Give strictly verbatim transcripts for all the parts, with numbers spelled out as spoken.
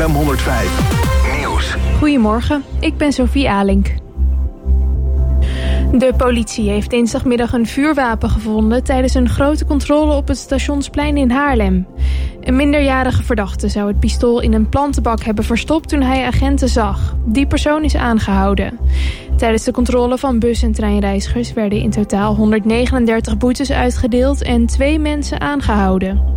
Haarlem honderdvijf. Nieuws. Goedemorgen, ik ben Sophie Alink. De politie heeft dinsdagmiddag een vuurwapen gevonden tijdens een grote controle op het Stationsplein in Haarlem. Een minderjarige verdachte zou het pistool in een plantenbak hebben verstopt toen hij agenten zag. Die persoon is aangehouden. Tijdens de controle van bus- en treinreizigers werden in totaal honderdnegenendertig boetes uitgedeeld en twee mensen aangehouden.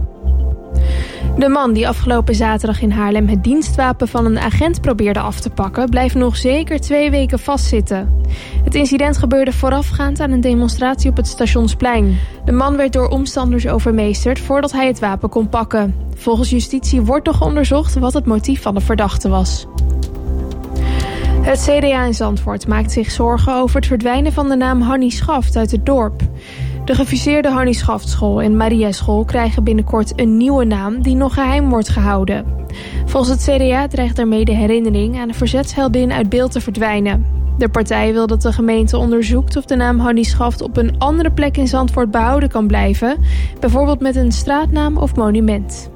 De man die afgelopen zaterdag in Haarlem het dienstwapen van een agent probeerde af te pakken, blijft nog zeker twee weken vastzitten. Het incident gebeurde voorafgaand aan een demonstratie op het Stationsplein. De man werd door omstanders overmeesterd voordat hij het wapen kon pakken. Volgens justitie wordt nog onderzocht wat het motief van de verdachte was. Het C D A in Zandvoort maakt zich zorgen over het verdwijnen van de naam Hannie Schaft uit het dorp. De gefuseerde Hannie Schaftschool en Maria School krijgen binnenkort een nieuwe naam die nog geheim wordt gehouden. Volgens het C D A dreigt daarmee de herinnering aan de verzetsheldin uit beeld te verdwijnen. De partij wil dat de gemeente onderzoekt of de naam Hannie Schaft op een andere plek in Zandvoort behouden kan blijven, bijvoorbeeld met een straatnaam of monument.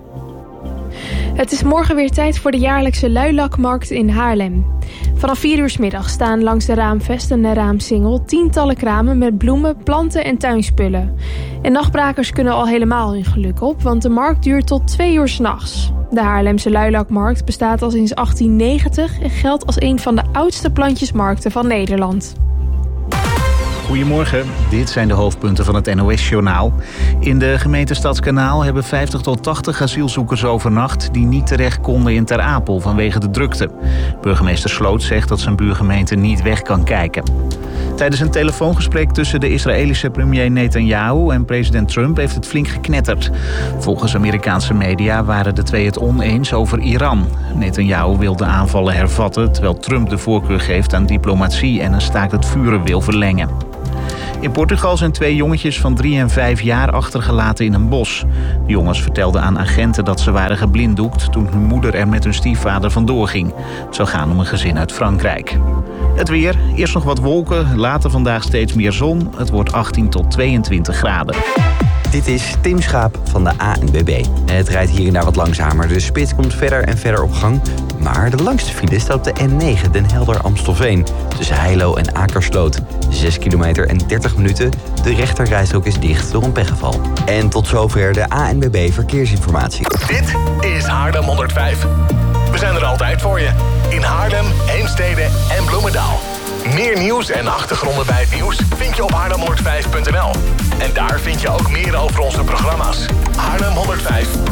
Het is morgen weer tijd voor de jaarlijkse luilakmarkt in Haarlem. Vanaf vier uur 's middag staan langs de Raamvest en de Raamsingel tientallen kramen met bloemen, planten en tuinspullen. En nachtbrakers kunnen al helemaal hun geluk op, want de markt duurt tot twee uur 's nachts. De Haarlemse luilakmarkt bestaat al sinds achttien negentig en geldt als een van de oudste plantjesmarkten van Nederland. Goedemorgen, dit zijn de hoofdpunten van het N O S-journaal. In de gemeente Stadskanaal hebben vijftig tot tachtig asielzoekers overnacht die niet terecht konden in Ter Apel vanwege de drukte. Burgemeester Sloot zegt dat zijn buurgemeente niet weg kan kijken. Tijdens een telefoongesprek tussen de Israëlische premier Netanyahu en president Trump heeft het flink geknetterd. Volgens Amerikaanse media waren de twee het oneens over Iran. Netanyahu wil de aanvallen hervatten, terwijl Trump de voorkeur geeft aan diplomatie en een staakt het vuren wil verlengen. In Portugal zijn twee jongetjes van drie en vijf jaar achtergelaten in een bos. De jongens vertelden aan agenten dat ze waren geblinddoekt toen hun moeder er met hun stiefvader vandoor ging. Het zou gaan om een gezin uit Frankrijk. Het weer, eerst nog wat wolken, later vandaag steeds meer zon. Het wordt achttien tot tweeëntwintig graden. Dit is Tim Schaap van de A N W B. Het rijdt hier en daar wat langzamer. De spits komt verder en verder op gang. Maar de langste file staat op de N negen, Den Helder-Amstelveen. Tussen Heilo en Akersloot. zes kilometer en dertig minuten. De rechterrijstrook is dicht door een pechgeval. En tot zover de A N W B Verkeersinformatie. Dit is Haarlem honderdvijf. We zijn er altijd voor je. In Haarlem, Heemstede en Bloemendaal. Meer nieuws en achtergronden bij het nieuws vind je op haarlem honderdvijf punt n l. En daar vind je ook meer over onze programma's. Haarlem honderdvijf.